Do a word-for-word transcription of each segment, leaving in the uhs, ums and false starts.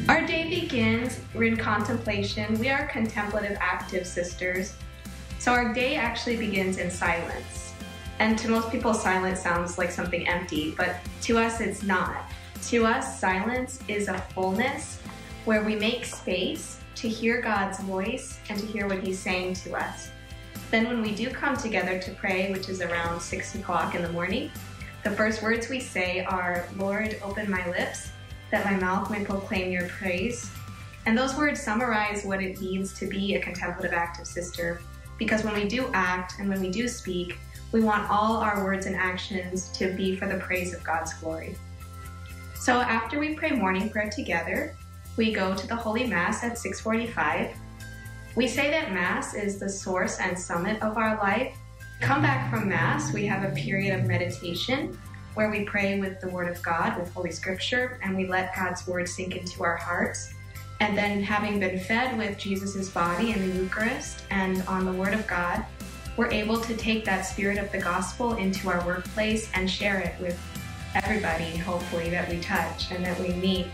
Our day begins in contemplation. We are contemplative active sisters. So our day actually begins in silence. And to most people, silence sounds like something empty, but to us it's not. To us, silence is a fullness where we make space to hear God's voice and to hear what He's saying to us. Then when we do come together to pray, which is around six o'clock in the morning, the first words we say are, "Lord, open my lips, that my mouth may proclaim your praise." And those words summarize what it means to be a contemplative active sister, because when we do act and when we do speak, we want all our words and actions to be for the praise of God's glory. So after we pray morning prayer together, we go to the Holy Mass at six forty-five. We say that Mass is the source and summit of our life. Come back from Mass, we have a period of meditation where we pray with the Word of God, with Holy Scripture, and we let God's Word sink into our hearts. And then having been fed with Jesus' body in the Eucharist and on the Word of God, we're able to take that spirit of the gospel into our workplace and share it with everybody, hopefully, that we touch and that we meet.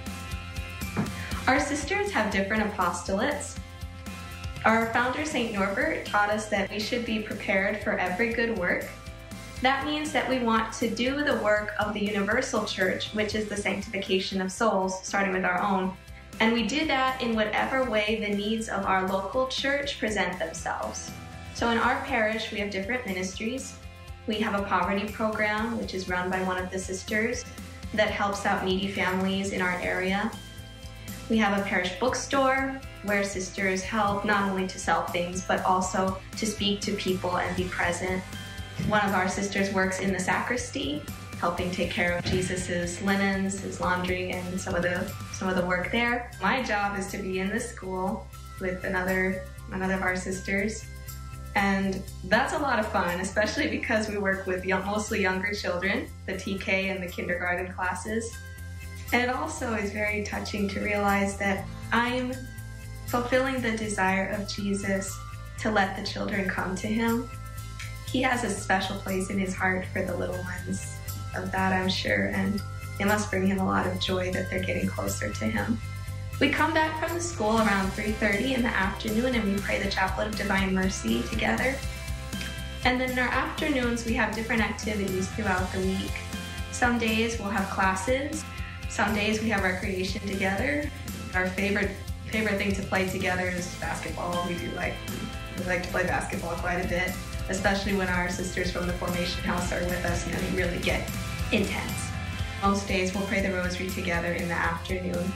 Our sisters have different apostolates. Our founder, Saint Norbert, taught us that we should be prepared for every good work. That means that we want to do the work of the universal church, which is the sanctification of souls, starting with our own. And we do that in whatever way the needs of our local church present themselves. So in our parish, we have different ministries. We have a poverty program, which is run by one of the sisters, that helps out needy families in our area. We have a parish bookstore where sisters help not only to sell things, but also to speak to people and be present. One of our sisters works in the sacristy, helping take care of Jesus's linens, his laundry, and some of the some of the work there. My job is to be in the school with another another of our sisters. And that's a lot of fun, especially because we work with young, mostly younger children, the T K and the kindergarten classes. And it also is very touching to realize that I'm fulfilling the desire of Jesus to let the children come to Him. He has a special place in His heart for the little ones. Of that, I'm sure, and it must bring Him a lot of joy that they're getting closer to Him. We come back from the school around three thirty in the afternoon and we pray the Chaplet of Divine Mercy together. And then in our afternoons, we have different activities throughout the week. Some days we'll have classes. Some days we have recreation together. Our favorite favorite thing to play together is basketball. We do like, we like to play basketball quite a bit, especially when our sisters from the Formation House are with us and we really get intense. Most days we'll pray the Rosary together in the afternoon.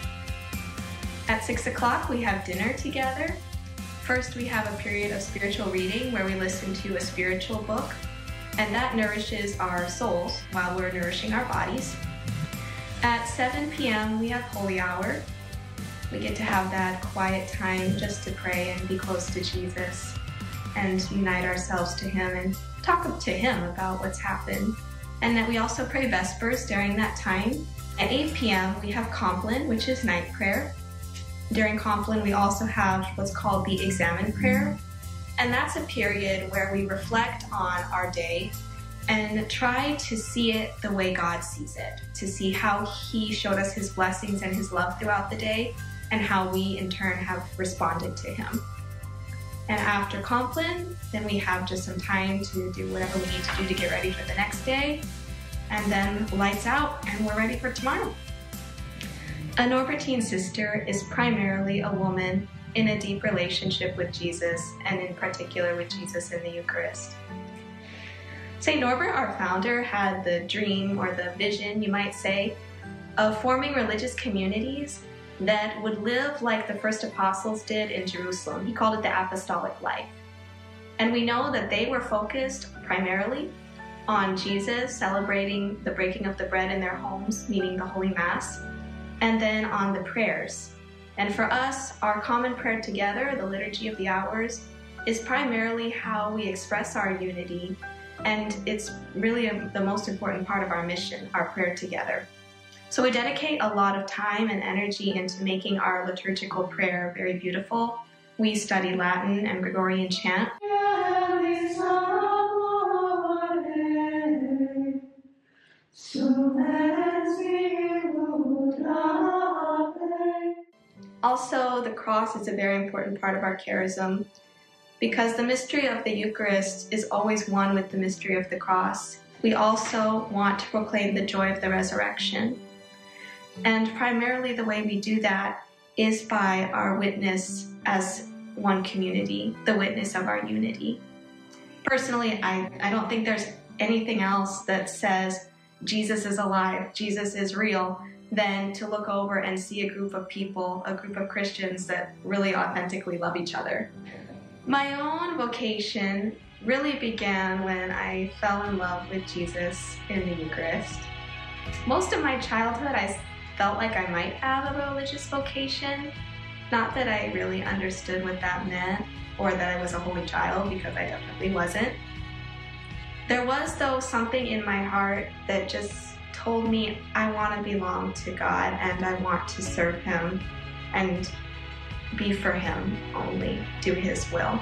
At six o'clock, we have dinner together. First, we have a period of spiritual reading where we listen to a spiritual book, and that nourishes our souls while we're nourishing our bodies. At seven p m, we have Holy Hour. We get to have that quiet time just to pray and be close to Jesus and unite ourselves to Him and talk to Him about what's happened. And that we also pray Vespers during that time. At eight p m, we have Compline, which is night prayer. During Compline, we also have what's called the Examen Prayer, and that's a period where we reflect on our day and try to see it the way God sees it, to see how He showed us His blessings and His love throughout the day, and how we in turn have responded to Him. And after Compline, then we have just some time to do whatever we need to do to get ready for the next day, and then lights out, and we're ready for tomorrow. A Norbertine sister is primarily a woman in a deep relationship with Jesus, and in particular with Jesus in the Eucharist. Saint Norbert, our founder, had the dream, or the vision, you might say, of forming religious communities that would live like the first apostles did in Jerusalem. He called it the apostolic life. And we know that they were focused primarily on Jesus, celebrating the breaking of the bread in their homes, meaning the Holy Mass, and then on the prayers. And for us, our common prayer together, the Liturgy of the Hours, is primarily how we express our unity, and it's really a, the most important part of our mission, our prayer together. So we dedicate a lot of time and energy into making our liturgical prayer very beautiful. We study Latin and Gregorian chant. Also, the cross is a very important part of our charism because the mystery of the Eucharist is always one with the mystery of the cross. We also want to proclaim the joy of the resurrection. And primarily the way we do that is by our witness as one community, the witness of our unity. Personally, I, I don't think there's anything else that says Jesus is alive, Jesus is real, than to look over and see a group of people, a group of Christians that really authentically love each other. My own vocation really began when I fell in love with Jesus in the Eucharist. Most of my childhood, I felt like I might have a religious vocation. Not that I really understood what that meant or that I was a holy child, because I definitely wasn't. There was, though, something in my heart that just told me I want to belong to God and I want to serve Him and be for Him only, do His will.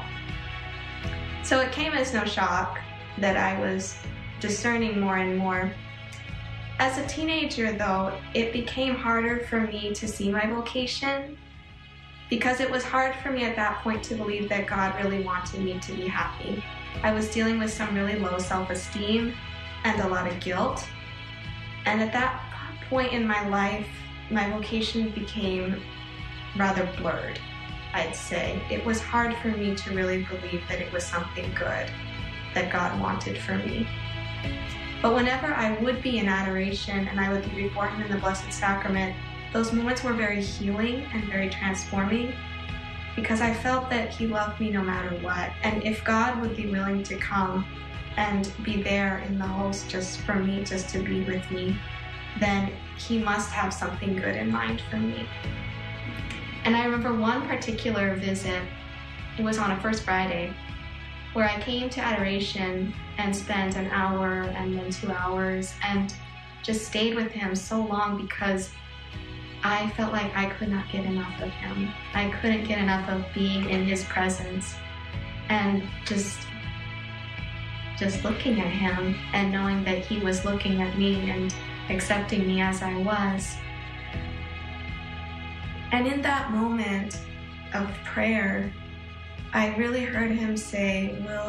So it came as no shock that I was discerning more and more. As a teenager, though, it became harder for me to see my vocation because it was hard for me at that point to believe that God really wanted me to be happy. I was dealing with some really low self-esteem and a lot of guilt. And at that point in my life, my vocation became rather blurred, I'd say. It was hard for me to really believe that it was something good that God wanted for me. But whenever I would be in adoration and I would be before Him in the Blessed Sacrament, those moments were very healing and very transforming because I felt that He loved me no matter what. And if God would be willing to come and be there in the host just for me, just to be with me, then He must have something good in mind for me. And I remember one particular visit, it was on a First Friday, where I came to adoration and spent an hour and then two hours and just stayed with Him so long because I felt like I could not get enough of Him. I couldn't get enough of being in His presence and just, just looking at Him and knowing that He was looking at me and accepting me as I was. And in that moment of prayer, I really heard Him say, "Will